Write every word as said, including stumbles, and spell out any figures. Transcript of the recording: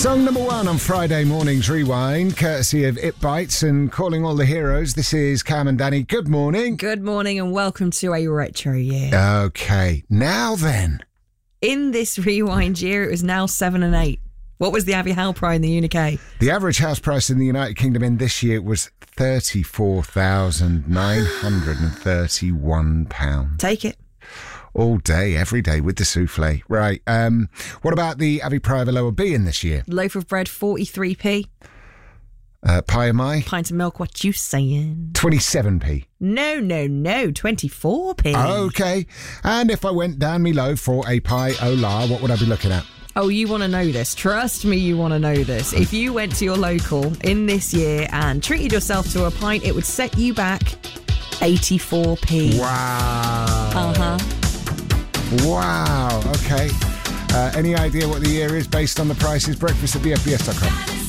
Song number one on Friday morning's Rewind, courtesy of It Bites and Calling All the Heroes. This is Cam and Danny. Good morning. Good morning and welcome to a retro year. Okay, now then. In this Rewind year, it was now seven and eight. What was the Abbey Howe price in the U K? The average house price in the United Kingdom in this year was thirty-four thousand nine hundred thirty-one pounds. Take it. All day, every day with the souffle. Right. Um, what about the Abbey Pie of Lower B in this year? Loaf of bread, forty-three p. Uh, pie of my? Pint of milk, what you saying? twenty-seven p. No, no, no, twenty-four p. Okay. And if I went down me low for a pie o la, what would I be looking at? Oh, you want to know this. Trust me, you want to know this. If you went to your local in this year and treated yourself to a pint, it would set you back eighty-four p. Wow. Uh-huh. Wow. Okay. Uh, any idea what the year is based on the prices? Breakfast at b f b s dot com.